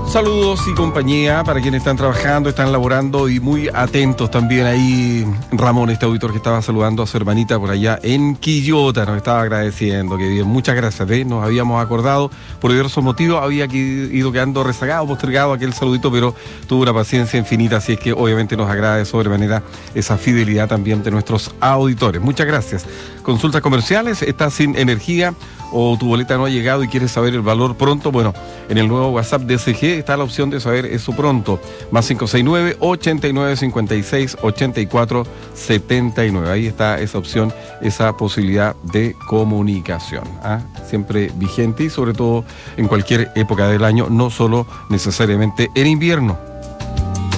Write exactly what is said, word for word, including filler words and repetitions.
Saludos y compañía para quienes están trabajando, están laborando y muy atentos también ahí. Ramón, este auditor que estaba saludando a su hermanita por allá en Quillota, nos estaba agradeciendo. Que bien, muchas gracias. ¿eh? Nos habíamos acordado, por diversos motivos, había ido quedando rezagado, postergado aquel saludito, pero tuvo una paciencia infinita, así es que obviamente nos agrada de sobremanera esa fidelidad también de nuestros auditores. Muchas gracias. Consultas comerciales, ¿estás sin energía o tu boleta no ha llegado y quieres saber el valor pronto? Bueno, en el nuevo WhatsApp de S G está la opción de saber eso pronto. Más cinco seis nueve, ochenta y nueve, cincuenta y seis, ochenta y cuatro, setenta y nueve. Ahí está esa opción, esa posibilidad de comunicación. ¿ah? Siempre vigente y sobre todo en cualquier época del año, no solo necesariamente en invierno.